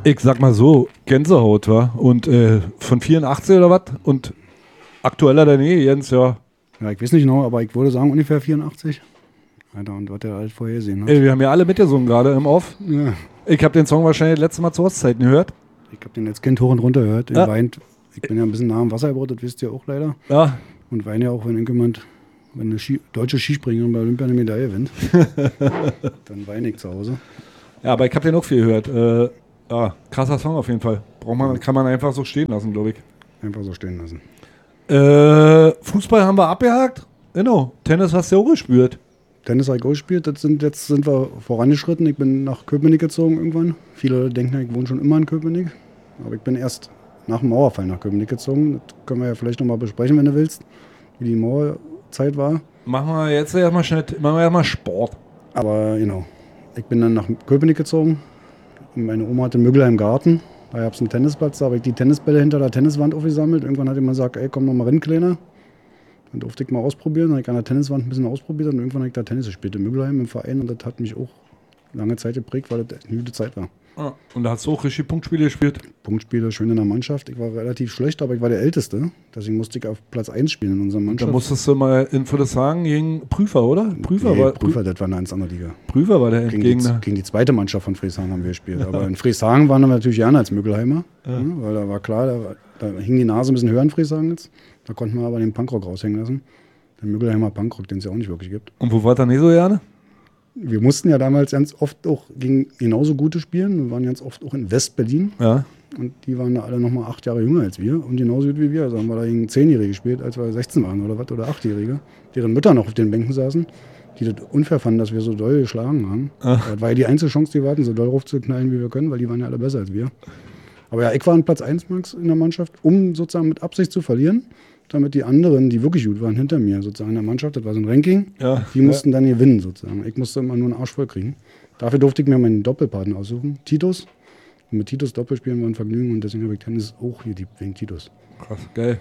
Ich sag mal so, Gänsehaut, wa? Und von 84 oder was? Und aktueller denn je, Jens, ja. Ja, ich weiß nicht genau, aber ich würde sagen ungefähr 84. Alter, und was der halt vorhersehen hat. Ey, wir haben ja alle mitgesungen gerade im Off. Ja. Ich habe den Song wahrscheinlich das letzte Mal zu Ostzeiten gehört. Ich habe den als Kind hoch und runter gehört. Ja. Ich bin ja ein bisschen nah am Wasser gebaut, das wisst ihr auch leider. Ja. Und weine ja auch, wenn eine deutsche Skispringerin bei Olympia eine Medaille gewinnt. Dann weine ich zu Hause. Ja, aber ich habe den auch viel gehört. Ja, krasser Song auf jeden Fall. Kann man einfach so stehen lassen, glaube ich. Einfach so stehen lassen. Fußball haben wir abgehakt. Genau. Tennis hast du auch gespielt. Tennis habe ich auch gespielt. Jetzt sind wir vorangeschritten. Ich bin nach Köpenick gezogen irgendwann. Viele denken, ich wohne schon immer in Köpenick. Aber ich bin erst nach dem Mauerfall nach Köpenick gezogen. Das können wir ja vielleicht nochmal besprechen, wenn du willst, wie die Mauerzeit war. Machen wir jetzt erstmal Sport. Aber genau. Ich bin dann nach Köpenick gezogen. Meine Oma hatte Mögel im Garten. Da gab es einen Tennisplatz, da habe ich die Tennisbälle hinter der Tenniswand aufgesammelt. Irgendwann hat jemand gesagt, ey, komm noch mal rein, Kleiner. Dann durfte ich mal ausprobieren. Dann habe ich an der Tenniswand ein bisschen ausprobiert und irgendwann habe ich da Tennis gespielt in Mögelheim im Verein. Und das hat mich auch lange Zeit geprägt, weil das eine gute Zeit war. Ah, und da hast du auch richtig Punktspiele gespielt? Punktspiele, schön in der Mannschaft. Ich war relativ schlecht, aber ich war der Älteste. Deswegen musste ich auf Platz 1 spielen in unserer Mannschaft. Da musstest du mal in Friedrichshagen gegen Prüfer, oder? Prüfer, das war eine ganz andere Liga. Prüfer war der Endgegner. Gegen die zweite Mannschaft von Friedrichshagen haben wir gespielt. Ja. Aber in Friedrichshagen waren wir natürlich gerne als Mögelheimer. Ja. Weil da war klar, da hing die Nase ein bisschen höher in Friedrichshagen jetzt. Da konnten wir aber den Punkrock raushängen lassen. Den Mögelheimer Punkrock, den es ja auch nicht wirklich gibt. Und wo war der nicht so gerne? Wir mussten ja damals ganz oft auch gegen genauso gute spielen. Wir waren ganz oft auch in West-Berlin. Ja. Und die waren da alle nochmal 8 Jahre jünger als wir und genauso gut wie wir. Also haben wir da gegen 10-Jährige gespielt, als wir 16 waren oder was, oder 8-Jährige, deren Mütter noch auf den Bänken saßen, die das unfair fanden, dass wir so doll geschlagen haben. Das war ja die einzige Chance, die wir hatten, so doll raufzuknallen, wie wir können, weil die waren ja alle besser als wir. Aber ja, ich war an Platz 1, Max, in der Mannschaft, um sozusagen mit Absicht zu verlieren, damit die anderen, die wirklich gut waren, hinter mir sozusagen in der Mannschaft, das war so ein Ranking, die mussten dann gewinnen sozusagen. Ich musste immer nur einen Arsch voll kriegen. Dafür durfte ich mir meinen Doppelpartner aussuchen, Titus. Und mit Titus Doppelspielen war ein Vergnügen und deswegen habe ich Tennis auch hier wegen Titus. Krass, geil.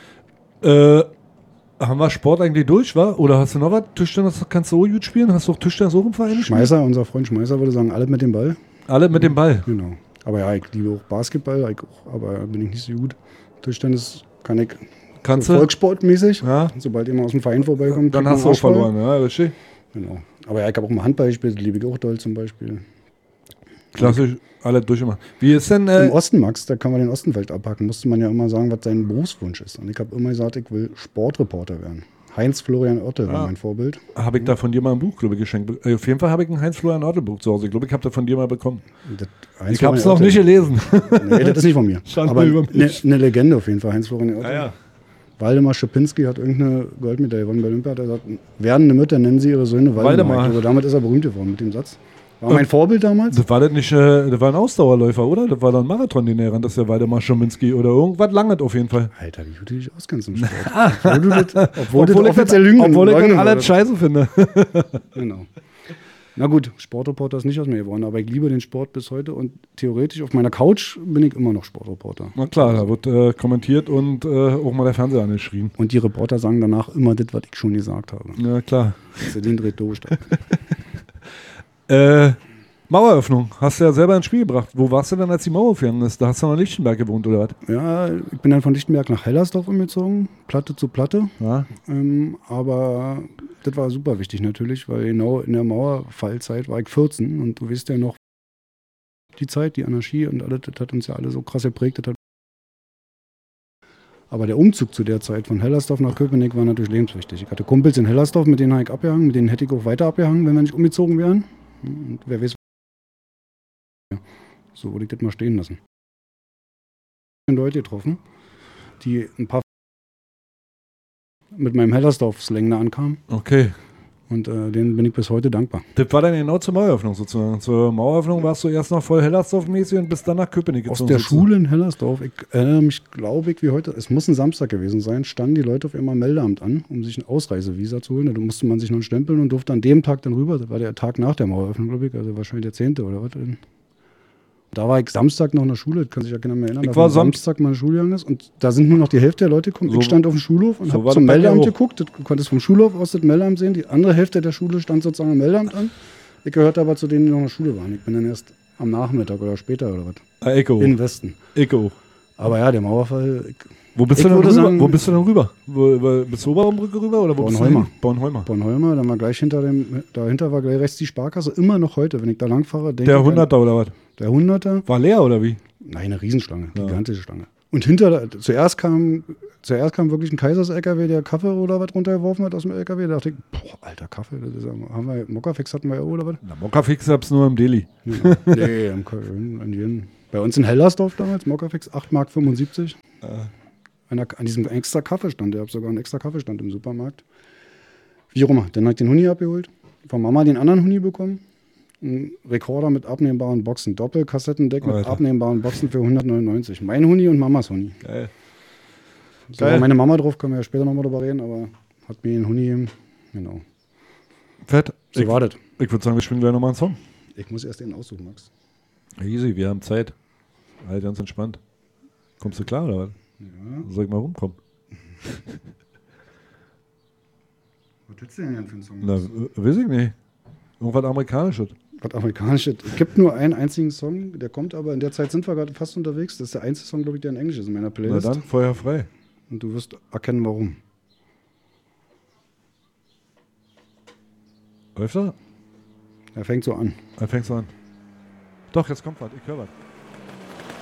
Haben wir Sport eigentlich durch, wa? Oder hast du noch was? Tischtennis kannst du auch gut spielen? Hast du auch Tischtennis auch im Verein gespielt? Unser Freund Schmeißer würde sagen, alle mit dem Ball. Alle mit dem Ball? Genau. Aber ja, ich liebe auch Basketball, aber bin ich nicht so gut. Tischtennis kann ich Kannst so volkssportmäßig. Ja. Sobald jemand aus dem Verein vorbeikommt, dann hast du auch verloren, ja, richtig. Genau. Aber ja, ich habe auch mal Handball gespielt, das liebe ich auch doll zum Beispiel. Klassisch, alle durchgemacht. Wie ist denn... Im Osten, Max, da kann man den Ostenfeld abhaken, musste man ja immer sagen, was sein Berufswunsch ist. Und ich habe immer gesagt, ich will Sportreporter werden. Heinz-Florian Oertel war mein Vorbild. Habe ich da von dir mal ein Buch, glaube ich, geschenkt. Auf jeden Fall habe ich ein Heinz-Florian Oertel-Buch zu Hause. Ich glaube, ich habe das von dir mal bekommen. Ich habe es noch nicht gelesen. Nee, das ist nicht von mir. Aber eine Legende auf jeden Fall, Heinz-Florian Oertel. Ja. Waldemar Schipinski hat irgendeine Goldmedaille gewonnen bei Olympia. Er hat gesagt, werdende Mütter nennen sie ihre Söhne Waldemar. Also damit ist er berühmt geworden mit dem Satz. War mein Vorbild damals. Das war das nicht, das war ein Ausdauerläufer, oder? Das war dann ein Marathon, den er rennt, das ist der Waldemar Schiminski oder irgendwas langes auf jeden Fall. Alter, wie du dich auskennst im Sport. Obwohl ich alles scheiße finde. Genau. Na gut, Sportreporter ist nicht aus mir geworden, aber ich liebe den Sport bis heute und theoretisch auf meiner Couch bin ich immer noch Sportreporter. Na klar, da wird kommentiert und auch mal der Fernseher angeschrien. Und die Reporter sagen danach immer das, was ich schon gesagt habe. Ja, klar. Den dreht durch. Maueröffnung, hast du ja selber ins Spiel gebracht. Wo warst du denn, als die Mauer aufgegangen ist? Da hast du noch in Lichtenberg gewohnt, oder was? Ja, ich bin dann von Lichtenberg nach Hellersdorf umgezogen, Platte zu Platte. Ja. Aber das war super wichtig natürlich, weil genau in der Mauerfallzeit war ich 14 und du weißt ja noch, die Zeit, die Anarchie und alles, das hat uns ja alle so krass geprägt. Aber der Umzug zu der Zeit von Hellersdorf nach Köpenick war natürlich lebenswichtig. Ich hatte Kumpels in Hellersdorf, mit denen habe ich abgehangen, mit denen hätte ich auch weiter abgehangen, wenn wir nicht umgezogen wären. Und wer weiß, so würde ich das mal stehen lassen. Leute getroffen, die ein paar mit meinem Hellersdorf-Slang da ankamen. Okay. Und denen bin ich bis heute dankbar. Das war dann genau zur Maueröffnung sozusagen. Zur Maueröffnung warst du erst noch voll Hellersdorf-mäßig und bist dann nach Köpenick gezogen. Aus der Schule in Hellersdorf, ich erinnere mich, glaube ich, wie heute, es muss ein Samstag gewesen sein, standen die Leute auf einmal im Meldeamt an, um sich ein Ausreisevisa zu holen. Da musste man sich noch stempeln und durfte an dem Tag dann rüber. Das war der Tag nach der Maueröffnung, glaube ich, also wahrscheinlich der 10. oder was. Da war ich Samstag noch in der Schule, das kann sich ja keiner mehr erinnern. Ich war Samstag mal in die Schule gegangen ist und da sind nur noch die Hälfte der Leute gekommen. So, ich stand auf dem Schulhof und so habe zum Meldeamt geguckt. Du konntest vom Schulhof aus das Meldeamt sehen. Die andere Hälfte der Schule stand sozusagen am Meldeamt an. Ich gehörte aber zu denen, die noch in der Schule waren. Ich bin dann erst am Nachmittag oder später oder was. Echo. In Westen. Echo. Aber ja, der Mauerfall. Wo bist du denn rüber? Wo bist du denn rüber? Bist du Oberbrücke rüber oder wo Bornholmer. bist du? Bornholmer. Bornholmer, dann war gleich dahinter war gleich rechts die Sparkasse. Immer noch heute, wenn ich da lang fahre. Der 100er oder was? Der 100er. War leer oder wie? Nein, eine Riesenschlange, gigantische Schlange. Und zuerst kam wirklich ein Kaisers-LKW, der Kaffee oder was runtergeworfen hat aus dem LKW. Da dachte ich, boah, alter Kaffee, Mokafix hatten wir ja oder was? Na, Mokafix hab's nur im Deli. Ja. Nee, bei uns in Hellersdorf damals, Mokafix 8,75 Mark. An diesem extra Kaffeestand, der hat sogar einen extra Kaffeestand im Supermarkt. Wie auch immer, dann habe ich den Huni abgeholt, von Mama den anderen Huni bekommen. Ein Rekorder mit abnehmbaren Boxen, Doppelkassettendeck mit abnehmbaren Boxen für 199. Mein Huni und Mamas Huni. Geil. So war meine Mama drauf, können wir ja später nochmal drüber reden, aber hat mir den Huni gegeben. Genau. Fett. So war das. Ich würde sagen, wir spielen gleich nochmal einen Song. Ich muss erst den aussuchen, Max. Easy, wir haben Zeit. Halt ganz entspannt. Kommst du klar oder was? Ja. Soll ich mal rumkommen? Was hättest du denn für einen Song? Na, weiß ich nicht. Irgendwas Amerikanisches. Was Amerikanisches. Es gibt nur einen einzigen Song, der kommt aber, in der Zeit sind wir gerade fast unterwegs. Das ist der einzige Song, glaube ich, der in Englisch ist in meiner Playlist. Na dann, Feuer frei. Und du wirst erkennen, warum. Läuft er? Er fängt so an. Er fängt so an. Doch, jetzt kommt was. Ich höre was.